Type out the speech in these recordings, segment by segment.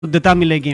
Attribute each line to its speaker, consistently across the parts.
Speaker 1: शुद्धता मिलेगी।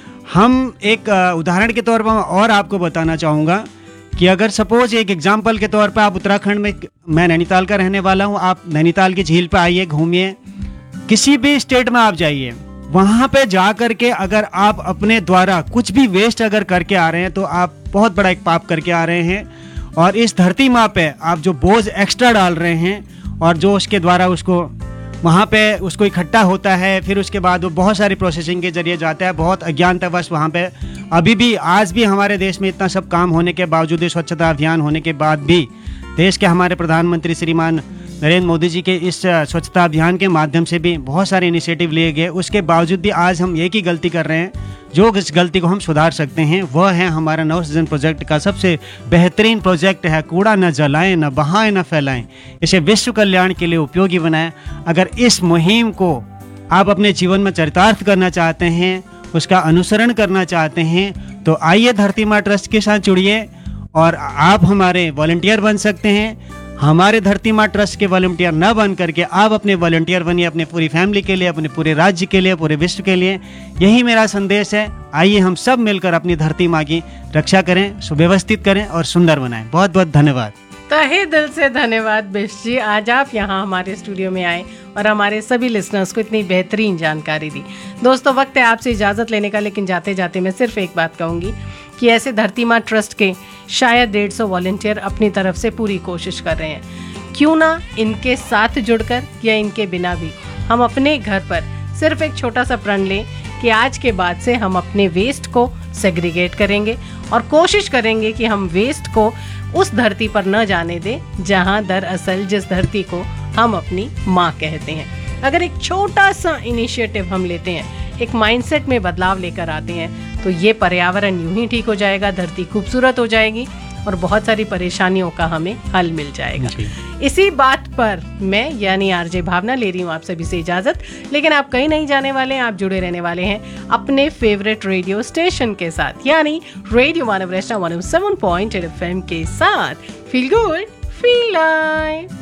Speaker 1: हम एक उदाहरण के तौर पर और आपको बताना चाहूँगा कि अगर सपोज एक एग्जाम्पल के तौर पर आप उत्तराखंड में, मैं नैनीताल का रहने वाला हूँ, आप नैनीताल की झील पर आइए, घूमिए, किसी भी स्टेट में आप जाइए, वहाँ पे जा कर के अगर आप अपने द्वारा कुछ भी वेस्ट अगर करके आ रहे हैं तो आप बहुत बड़ा एक पाप करके आ रहे हैं। और इस धरती माँ पे आप जो बोझ एक्स्ट्रा डाल रहे हैं और जो उसके द्वारा उसको वहाँ पे उसको इकट्ठा होता है, फिर उसके बाद वो बहुत सारी प्रोसेसिंग के जरिए जाता है, बहुत अज्ञानतावश वहाँ पे अभी भी आज भी हमारे देश में इतना सब काम होने के बावजूद, स्वच्छता अभियान होने के बाद भी, देश के हमारे प्रधानमंत्री श्रीमान नरेंद्र मोदी जी के इस स्वच्छता अभियान के माध्यम से भी बहुत सारे इनिशिएटिव लिए गए, उसके बावजूद भी आज हम एक ही गलती कर रहे हैं। जो इस गलती को हम सुधार सकते हैं वह है हमारा नव सृजन प्रोजेक्ट का सबसे बेहतरीन प्रोजेक्ट है, कूड़ा न जलाएं, न बहाएं, न फैलाएं, इसे विश्व कल्याण के लिए उपयोगी बनाएं। अगर इस मुहिम को आप अपने जीवन में चरितार्थ करना चाहते हैं, उसका अनुसरण करना चाहते हैं, तो आइए धरती माँ ट्रस्ट के साथ जुड़िए और आप हमारे वॉलंटियर बन सकते हैं। हमारे धरती माँ ट्रस्ट के वॉलंटियर न बन करके आप अपने वॉलंटियर बनिए, अपनी पूरी फैमिली के लिए, अपने पूरे राज्य के लिए, पूरे विश्व के लिए। यही मेरा संदेश है। आइए हम सब मिलकर अपनी धरती माँ की रक्षा करें, सुव्यवस्थित करें और सुंदर बनाएं। बहुत बहुत धन्यवाद।
Speaker 2: तहे दिल से धन्यवाद बिष्ट जी, आज आप यहाँ हमारे स्टूडियो में आए और हमारे सभी लिसनर्स को इतनी बेहतरीन जानकारी दी। दोस्तों, वक्त है आपसे इजाज़त लेने का, लेकिन जाते जाते मैं सिर्फ एक बात कहूँगी कि ऐसे धरती माँ ट्रस्ट के शायद 150 वॉलंटियर अपनी तरफ से पूरी कोशिश कर रहे हैं। क्यों ना इनके साथ जुड़कर या इनके बिना भी हम अपने घर पर सिर्फ एक छोटा सा प्रण लें कि आज के बाद से हम अपने वेस्ट को सेग्रीगेट करेंगे और कोशिश करेंगे कि हम वेस्ट को उस धरती पर न जाने दें जहां दरअसल जिस धरती को हम अपनी माँ कहते हैं। अगर एक छोटा सा इनिशिएटिव हम लेते हैं, एक माइंडसेट में बदलाव लेकर आते हैं, तो ये पर्यावरण यूं ही ठीक हो जाएगा, धरती खूबसूरत हो जाएगी और बहुत सारी परेशानियों का हमें हल मिल जाएगा। इसी बात पर मैं यानी आरजे भावना ले रही हूँ आप सभी से इजाजत, लेकिन आप कहीं नहीं जाने वाले हैं, आप जुड़े रहने वाले हैं अपने फेवरेट रेडियो स्टेशन के साथ, यानी रेडियो मानव रचना 107.8 FM के साथ। Feel good, feel live.